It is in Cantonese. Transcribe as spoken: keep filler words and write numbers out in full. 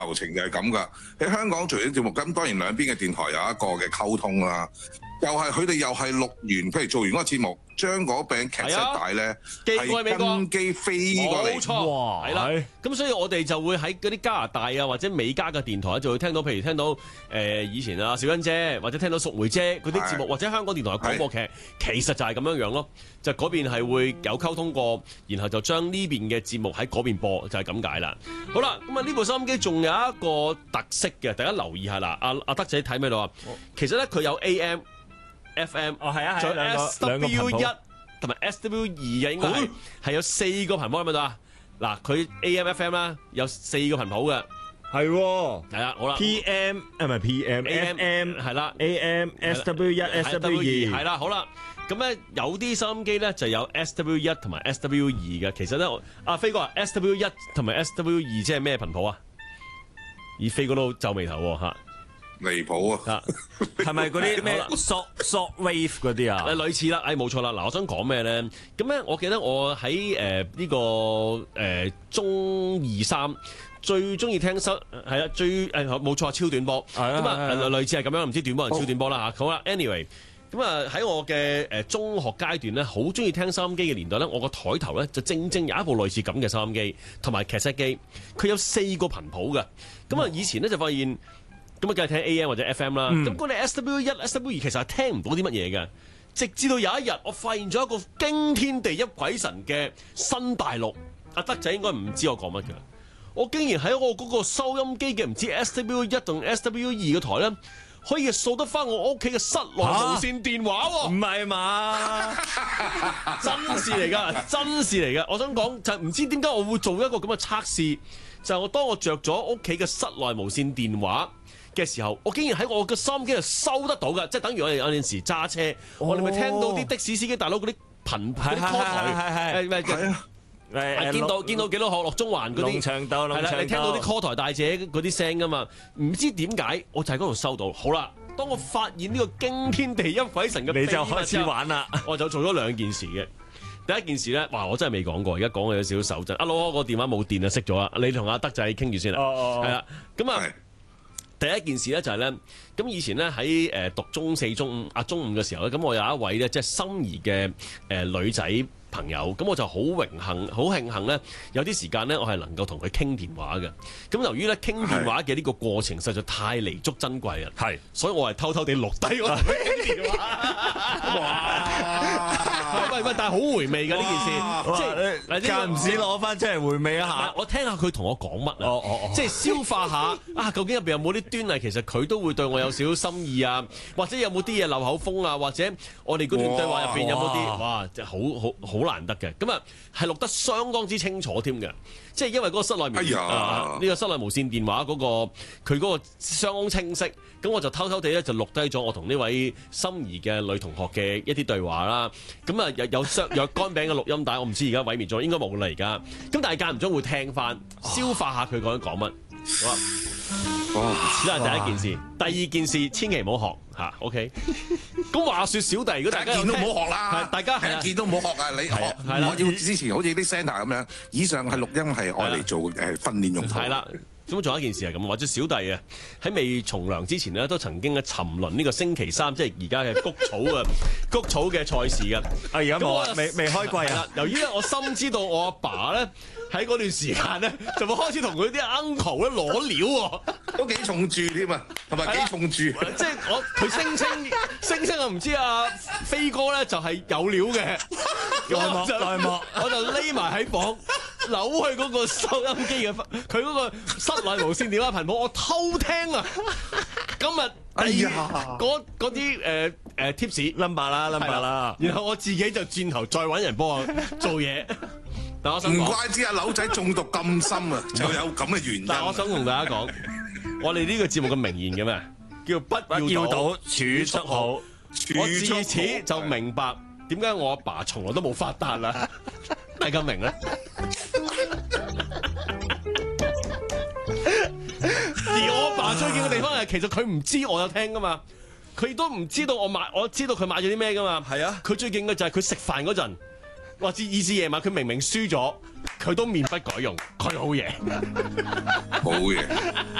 流程就係咁噶。喺香港做啲節目，咁當然兩邊嘅電台有一個嘅溝通啦。又係佢哋又係錄完，譬如做完嗰個節目，將嗰餅劇集帶咧係跟機飛過嚟， 冇錯，係啦。咁所以我哋就會喺嗰啲加拿大啊或者美加嘅電台就會聽到，譬如聽到誒、呃、以前啊小欣姐或者聽到淑梅姐嗰啲節目，或者香港電台嘅廣播劇，其實就係咁樣樣咯。就嗰邊係會有溝通過，然後就將呢邊嘅節目喺嗰邊播，就係咁解啦。好啦，咁啊呢部收音機仲有一個特色嘅，大家留意下啦。阿、啊、阿德仔睇咩到啊？其實咧佢有 A M。F M 哦係啊係啊，仲 S W 一同埋 S W 二嘅應該係係有四個頻譜喺咪度啊？嗱，佢 A M F M 啦，有四個頻譜嘅， 係喎， 係啦，好啦 ，P M 啊唔係 P M，A M 係啦 ，A M S W 一 S W 二係啦，好啦，咁咧有啲收音機咧就有 S W 一同埋 S W 二嘅，其實咧阿飛哥話 S W 一同埋 S W 二即係咩頻譜啊？而飛哥都皺眉頭喎嚇。 離譜啊！ 係咪嗰啲咩 short short wave 嗰啲啊？ 誒類似啦，誒冇錯啦。嗱，我想講咩咧？咁咧，我記得我喺誒呢個誒、呃、中二三最中意聽收係啦，最誒冇錯超短波。咁啊，類似係咁樣，唔知短波定超短波啦嚇。好啦 ，anyway，咁啊喺我嘅誒中學階段咧，好中意聽收音機嘅年代咧，我個台頭咧就正正有一部類似咁嘅收音機同埋劇集機，佢有四個頻譜嘅。咁啊，以前咧就發現。咁啊，梗係聽 A M 或者 F M 啦。咁嗰啲 S W 一、S W 二其實係聽唔到啲乜嘢嘅。直至到有一日，我發現咗一個驚天地泣鬼神嘅新大陸。阿德仔應該唔知我講乜嘅。我竟然喺我嗰個收音機嘅唔知 S W 一同 S W 二嘅台咧，可以掃得翻我屋企嘅室內無線電話喎。唔係嘛？真事嚟㗎，真事嚟㗎。我想講就係唔知點解我會做一個咁嘅測試，就係、是、我當我着咗屋企嘅室內無線電話嘅時候，我竟然喺我嘅收音機度收得到嘅，即係等於我哋有陣時揸車，哦、我哋咪聽到啲的士司機大佬嗰啲頻嗰啲 call 台，誒誒誒，見到見到幾多學落中環嗰啲，龍翔道，係啦，你聽到啲 call 台大姐嗰啲聲噶嘛？唔知點解，我就喺嗰度收到。好啦，當我發現呢個驚天地泣鬼神嘅，你就開始玩啦。我就做咗兩件事嘅。第一件事咧，哇！我真係未講過，而家講嘅有少少手震。阿攞個電話冇電啊，熄咗啦。你同阿德仔傾住先啦。係啦，咁啊。第一件事咧就係咧，咁以前咧喺誒讀中四、中五啊中五嘅時候咧，咁我有一位咧即係心儀嘅誒女仔朋友，咁我就好榮幸、好慶幸咧，有啲時間咧我係能夠同佢傾電話嘅。咁由於咧傾電話嘅呢個過程實在太彌足珍貴啦，係，所以我係偷偷地錄低我同佢傾電話。哇！喂喂，但係好回味㗎呢件事，即係間唔時攞翻出嚟回味一下。我聽下佢同我講乜啊，哦哦哦即係消化下啊，究竟入邊有冇啲端倪？其實佢都會對我有少少心意啊，或者有冇啲嘢漏口風啊，或者我哋嗰段對話入邊有冇啲哇，即係好好好難得嘅。咁啊，係錄得相當之清楚添嘅，即係因為嗰個室內面，呢、哎呃呢個室內無線電話嗰、嗰個佢嗰個相當清晰，咁我就偷偷地咧就錄低咗我同呢位心儀嘅女同學嘅一啲對話啦。咁啊有有相若干餅嘅錄音帶，我唔知而家毀滅咗，應該冇啦而家。咁但係間唔中會聽翻，消化下佢講講乜。好哇！呢係第一件事，第二件事千祈唔好學嚇。OK，咁話説小弟，如果大家見都唔好學啦， 大家係見都唔好學啊！你學我要之前好似啲 centre 咁樣，以上係錄音係愛嚟做誒訓練用途。係啦。咁仲有一件事係咁，或者小弟啊喺未從良之前咧，都曾經咧沉淪呢個星期三，即係而家嘅谷草啊谷草嘅賽事嘅。啊，而家冇啊，未未開季啊。由於咧我深知道我阿爸咧喺嗰段時間咧，就會開始同佢啲 uncle 咧攞料喎，都幾重注添啊，同埋幾重注。 即係我佢聲稱聲稱啊，唔知阿飛哥咧就係有料嘅。內幕內幕，我就匿埋喺房。扭去嗰個收音機嘅，佢嗰個室內無線電話頻譜，我偷聽啊！今日第二嗰嗰啲誒誒 tips number 啦 number 啦，然後我自己就轉頭再揾人幫我做嘢。但我想唔怪之阿柳仔中毒咁深啊，就有咁嘅原因。 但係我想同大家講，我哋呢個節目嘅名言嘅咩？叫不要賭儲蓄好。我自此就明白點解我阿爸從來都冇發達啦。大家明咧？而我阿爸最勁嘅地方係，其實佢唔知我有聽噶嘛，佢亦都唔知道我買，我知道佢買咗啲咩噶嘛。係啊，佢最勁嘅就係佢食飯嗰陣，或者以至夜晚佢明明輸咗， 佢都面不改容，佢好嘢， 好嘢。